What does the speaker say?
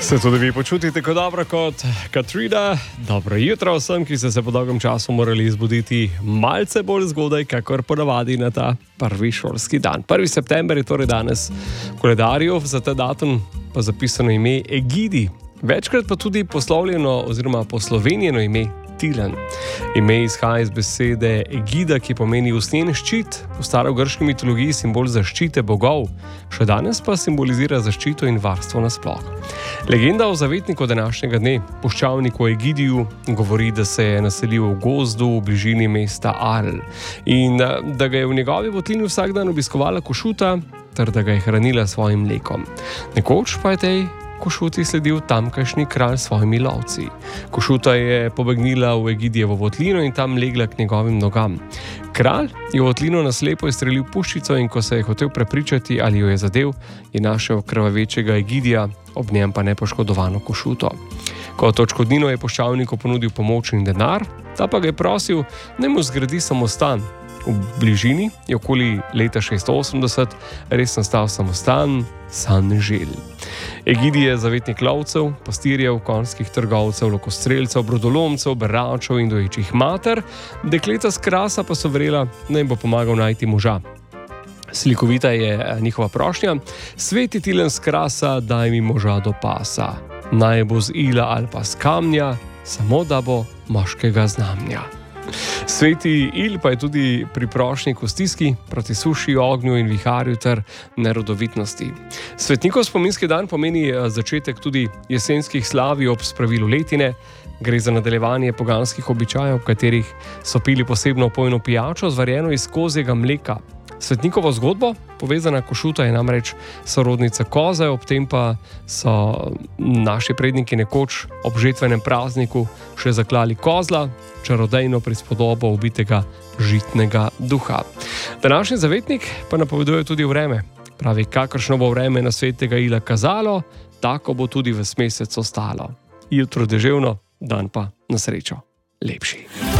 Se tudi vi počutite kot dobro kot Katrina? Dobro jutro vsem, ki ste se po dolgem času morali zbuditi malce bolj zgodaj, kakor ponavadi na ta prvi šolski dan. 1. september je torej danes v koledarju, za ta datum pa zapisano ime Egidi. Večkrat pa tudi poslovljeno oziroma poslovenjeno ime Tilen. Ime izhaja iz besede Egida, ki pomeni usnjen ščit, v starogrški mitologiji simbol zaščite bogov, še danes pa simbolizira zaščito in varstvo nasploh. Legenda o zavetniku današnjega dne, puščavniku Egidiju, govori, da se je naselil v gozdu v bližini mesta Arl in da ga je v njegovi votlini vsak dan obiskovala košuta, ter da ga je hranila s svojim mlekom. Nekoč pa je tej košuti sledil tamkajšnji kralj s svojimi lovci. Košuta je pobegnila v Egidijevo votlino in tam legla k njegovim nogam. Kralj je v votlino naslepo izstrelil puščico in ko se je hotel prepričati, ali jo je zadel, je našel krvavečega Egidija, ob njem pa nepoškodovano košuto. Kot odškodnino je puščavniku ponudil pomoč in denar, ta pa ga je prosil, naj mu zgradi samostan. V bližini je okoli leta 680 res nastal samostan San Želj. Egidij je zavetnik lovcev, pastirjev, konjskih trgovcev, lokostrelcev, brodolomcev, beračev in doječih mater, dekleta s Krasa pa so verjela, da jim bo pomagal najti moža. Slikovita je njihova prošnja: sveti Tilen s Krasa, daj mi moža do pasa. Naj bo z ila ali pa z kamnja, samo da bo moškega znamja. Sveti Il pa je tudi priprošnjik v stiski, proti suši, ognju in viharju ter nerodovitnosti. Svetnikov spominski dan pomeni začetek tudi jesenskih slavij ob spravilu letine. Gre za nadaljevanje poganskih običajev, v katerih so pili posebno opojno pijačo, zvarjeno iz kozjega mleka. Svetnikovo zgodbo povezana košuta je namreč sorodnica koze, ob tem pa so naši predniki nekoč ob žetvenem prazniku še zaklali kozla, čarodejno prispodobo ubitega žitnega duha. Današnji zavetnik pa napoveduje tudi vreme. Pravi, kakršno bo vreme na svetega Ila kazalo, tako bo tudi ves mesec ostalo. Jutro deževno, dan pa na srečo lepši.